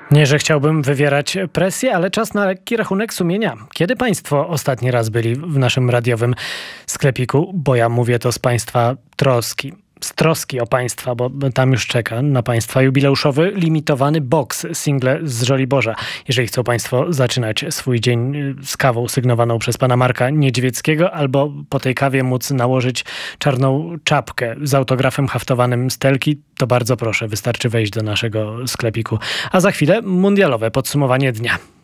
Nie, że chciałbym wywierać presję, ale czas na lekki rachunek sumienia. Kiedy państwo ostatni raz byli w naszym radiowym sklepiku? Bo ja mówię to z państwa troski. Z troski o państwa, bo tam już czeka na państwa jubileuszowy, limitowany box single z Żoliborza. Jeżeli chcą państwo zaczynać swój dzień z kawą sygnowaną przez pana Marka Niedźwieckiego, albo po tej kawie móc nałożyć czarną czapkę z autografem haftowanym Stelki, to bardzo proszę, wystarczy wejść do naszego sklepiku. A za chwilę mundialowe podsumowanie dnia.